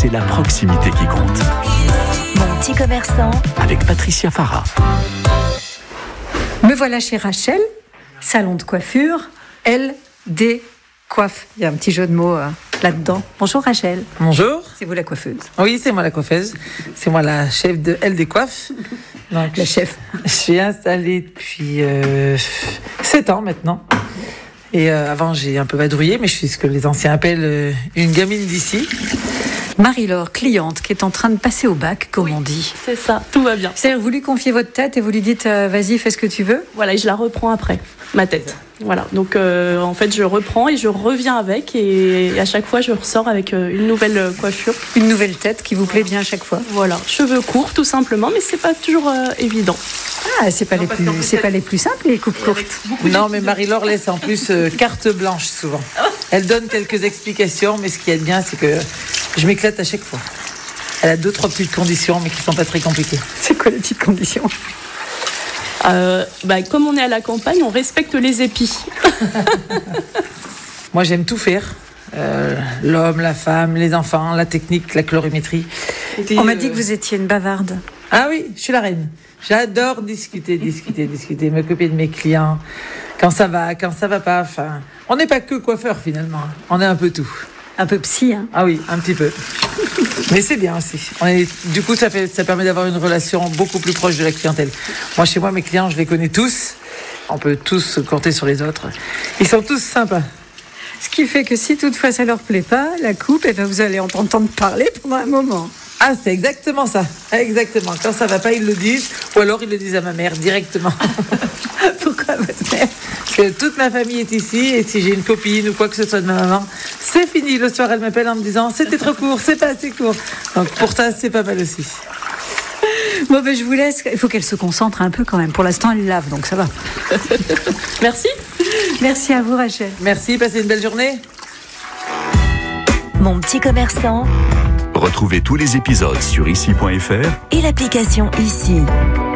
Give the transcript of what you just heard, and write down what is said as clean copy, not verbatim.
c'est la proximité qui compte. Mon petit commerçant. Avec Patricia Farah. Me voilà chez Rachel, salon de coiffure, LD Coiffe. Il y a un petit jeu de mots là-dedans. Bonjour Rachel. Bonjour. C'est vous la coiffeuse? Oui, c'est moi la coiffeuse. C'est moi la chef de LD Coiffe. Donc, la chef. Je suis installée depuis 7 ans maintenant. Et avant, j'ai un peu vadrouillé, mais je suis ce que les anciens appellent une gamine d'ici. Marie-Laure, cliente, qui est en train de passer au bac, comme on dit. C'est ça, tout va bien. C'est-à-dire, vous lui confiez votre tête et vous lui dites vas-y, fais ce que tu veux. Voilà, et je la reprends après, ma tête. Voilà, donc en fait, je reprends et je reviens avec. Et à chaque fois, je ressors avec une nouvelle coiffure. Une nouvelle tête qui vous plaît bien à chaque fois. Voilà, cheveux courts, tout simplement, mais c'est pas toujours évident. Ah, c'est pas les plus simples, les coupes courtes. Non, mais Marie-Laure laisse en plus carte blanche souvent. Elle donne quelques explications, mais ce qui est bien, c'est que je m'éclate à chaque fois. Elle a 2-3 petites conditions, mais qui sont pas très compliquées. C'est quoi les petites conditions? Comme on est à la campagne, on respecte les épis. Moi, j'aime tout faire. L'homme, la femme, les enfants, la technique, la colorimétrie. On m'a dit que vous étiez une bavarde. Ah oui, je suis la reine. J'adore discuter, m'occuper de mes clients. Quand ça va pas. Enfin, on n'est pas que coiffeur finalement. On est un peu tout. Un peu psy, hein? Ah oui, un petit peu. Mais c'est bien aussi. Du coup, ça permet d'avoir une relation beaucoup plus proche de la clientèle. Moi, chez moi, mes clients, je les connais tous. On peut tous compter sur les autres. Ils sont tous sympas. Ce qui fait que si toutefois ça leur plaît pas, la coupe, vous allez en entendre parler pendant un moment. Ah, c'est exactement ça. Exactement. Quand ça va pas, ils le disent. Ou alors, ils le disent à ma mère directement. Pourquoi votre mère? Parce que toute ma famille est ici. Et si j'ai une copine ou quoi que ce soit de ma maman, c'est fini. Le soir, elle m'appelle en me disant « C'était trop court, c'est pas assez court. » Donc, pour ça, c'est pas mal aussi. Bon, je vous laisse. Il faut qu'elle se concentre un peu quand même. Pour l'instant, elle lave, donc ça va. Merci. Merci à vous, Rachel. Merci, passez une belle journée. Mon petit commerçant. Retrouvez tous les épisodes sur ici.fr Et l'application Ici.